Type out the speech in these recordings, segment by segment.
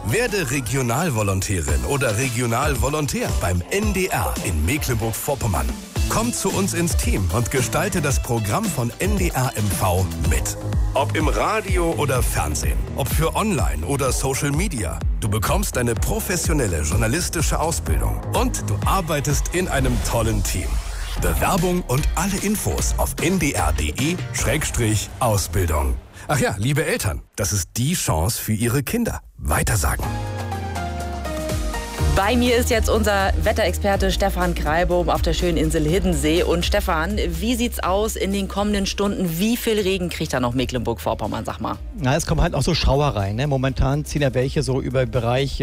Werde Regionalvolontärin oder Regionalvolontär beim NDR in Mecklenburg-Vorpommern. Komm zu uns ins Team und gestalte das Programm von NDR MV mit. Ob im Radio oder Fernsehen, ob für Online oder Social Media. Du bekommst eine professionelle journalistische Ausbildung und du arbeitest in einem tollen Team. Bewerbung und alle Infos auf ndr.de/Ausbildung. Ach ja, liebe Eltern, das ist die Chance für Ihre Kinder. Weitersagen. Bei mir ist jetzt unser Wetterexperte Stefan Kreibum auf der schönen Insel Hiddensee. Und Stefan, wie sieht's aus in den kommenden Stunden? Wie viel Regen kriegt da noch Mecklenburg-Vorpommern, sag mal? Na, es kommen halt auch so Schauer rein. Ne? Momentan ziehen ja welche so über Bereich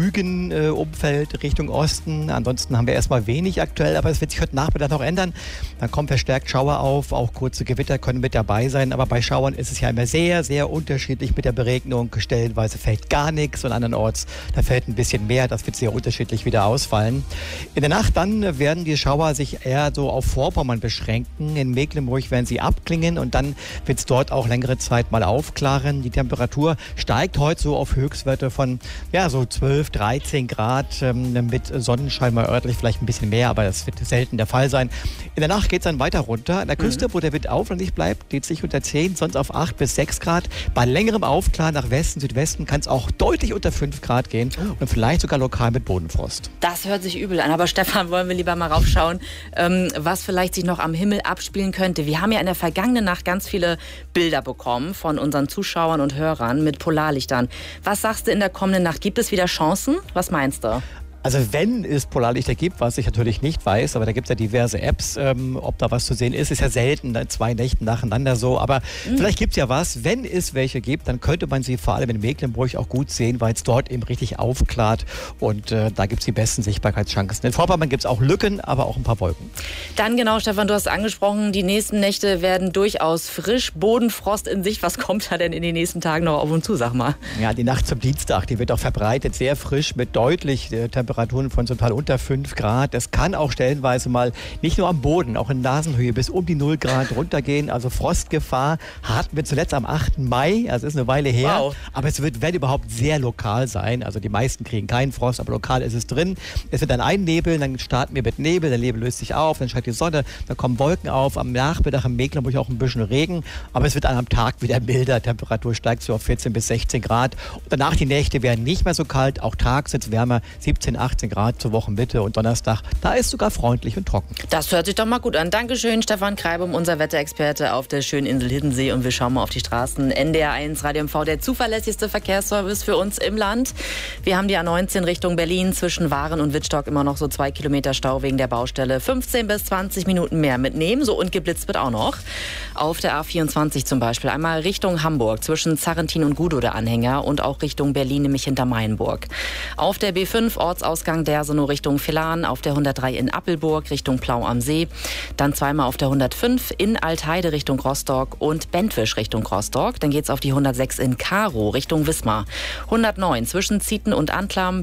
Rügen-Umfeld Richtung Osten. Ansonsten haben wir erstmal wenig aktuell, aber es wird sich heute Nachmittag noch ändern. Dann kommen verstärkt Schauer auf, auch kurze Gewitter können mit dabei sein. Aber bei Schauern ist es ja immer sehr, sehr unterschiedlich mit der Beregnung. Stellenweise fällt gar nichts und andernorts, da fällt ein bisschen mehr. Das wird sehr unterschiedlich wieder ausfallen. In der Nacht dann werden die Schauer sich eher so auf Vorpommern beschränken. In Mecklenburg werden sie abklingen und dann wird es dort auch längere Zeit mal aufklaren. Die Temperatur steigt heute so auf Höchstwerte von so 12, 13 Grad mit Sonnenschein mal örtlich vielleicht ein bisschen mehr, aber das wird selten der Fall sein. In der Nacht geht es dann weiter runter. An der Küste, wo der Wind aufwärts bleibt, geht es sich unter 10, sonst auf 8 bis 6 Grad. Bei längerem Aufklaren nach Westen, Südwesten kann es auch deutlich unter 5 Grad gehen und vielleicht sogar lokal mit Bodenfrost. Das hört sich übel an, aber Stefan, wollen wir lieber mal raufschauen, was vielleicht sich noch am Himmel abspielen könnte. Wir haben ja in der vergangenen Nacht ganz viele Bilder bekommen von unseren Zuschauern und Hörern mit Polarlichtern. Was sagst du in der kommenden Nacht? Gibt es wieder Chancen? Was meinst du? Also wenn es Polarlichter gibt, was ich natürlich nicht weiß, aber da gibt es ja diverse Apps, ob da was zu sehen ist ja selten, 2 Nächte nacheinander so, aber vielleicht gibt es ja was. Wenn es welche gibt, dann könnte man sie vor allem in Mecklenburg auch gut sehen, weil es dort eben richtig aufklart und da gibt es die besten Sichtbarkeitschancen. In Vorpommern gibt es auch Lücken, aber auch ein paar Wolken. Dann genau, Stefan, du hast angesprochen, die nächsten Nächte werden durchaus frisch, Bodenfrost in Sicht. Was kommt da denn in den nächsten Tagen noch auf uns zu, sag mal? Ja, die Nacht zum Dienstag, die wird auch verbreitet, sehr frisch mit deutlich Temperaturen von total unter 5 Grad. Es kann auch stellenweise mal nicht nur am Boden, auch in Nasenhöhe bis um die 0 Grad runtergehen. Also Frostgefahr hatten wir zuletzt am 8. Mai, also ist eine Weile her. Wow. Aber es wird, wenn überhaupt, sehr lokal sein. Also die meisten kriegen keinen Frost, aber lokal ist es drin. Es wird dann einnebeln, dann starten wir mit Nebel, der Nebel löst sich auf, dann scheint die Sonne, dann kommen Wolken auf. Am Nachmittag in Mecklenburg auch ein bisschen Regen, aber es wird dann am Tag wieder milder. Temperatur steigt so auf 14 bis 16 Grad. Und danach die Nächte werden nicht mehr so kalt, auch tags wird es wärmer, 17, 18 Grad zur Wochenmitte und Donnerstag, da ist sogar freundlich und trocken. Das hört sich doch mal gut an. Dankeschön, Stefan Kreibum, unser Wetterexperte auf der schönen Insel Hiddensee, und wir schauen mal auf die Straßen. NDR1 Radio MV, der zuverlässigste Verkehrsservice für uns im Land. Wir haben die A19 Richtung Berlin zwischen Waren und Wittstock immer noch so 2 Kilometer Stau wegen der Baustelle. 15 bis 20 Minuten mehr mitnehmen, so, und geblitzt wird auch noch. Auf der A24 zum Beispiel einmal Richtung Hamburg zwischen Zarrentin und Gudow der Anhänger und auch Richtung Berlin, nämlich hinter Mainburg. Auf der B5 Ortsausgang Dersenow Richtung Villaren, auf der 103 in Appelburg Richtung Plau am See, dann zweimal auf der 105 in Altheide Richtung Rostock und Bentwisch Richtung Rostock. Dann geht's auf die 106 in Karow Richtung Wismar. 109 zwischen Zieten und Antlam,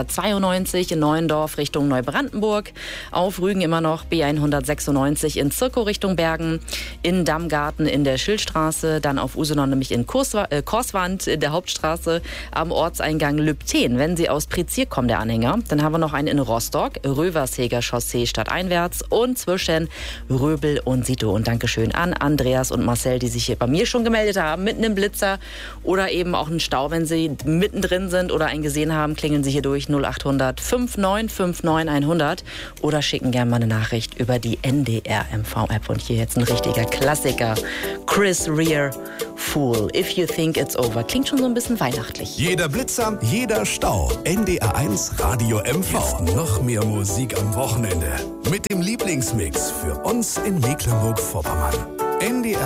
B192 in Neuendorf Richtung Neubrandenburg. Auf Rügen immer noch B196 in Zirkow Richtung Bergen, in Dammgarten in der Schildstraße, dann auf Usedom nämlich in Korswand in der Hauptstraße, am Ortseingang Lübten. Wenn Sie aus Prezier kommen, der Anhänger, dann haben wir noch einen in Rostock, Röversheger Chaussee stadteinwärts, und zwischen Röbel und Sito. Und Dankeschön an Andreas und Marcel, die sich hier bei mir schon gemeldet haben, mit einem Blitzer oder eben auch einen Stau, wenn Sie mittendrin sind oder einen gesehen haben, klingeln Sie hier durch 0800 5959 100 oder schicken gerne mal eine Nachricht über die NDR MV App. Und hier jetzt ein richtiger Klassiker, Chris Rea, Fool, If You Think It's Over. Klingt schon so ein bisschen weihnachtlich. Jeder Blitzer, jeder Stau. NDR1 Radio MV. Jetzt noch mehr Musik am Wochenende. Mit dem Lieblingsmix für uns in Mecklenburg-Vorpommern. NDR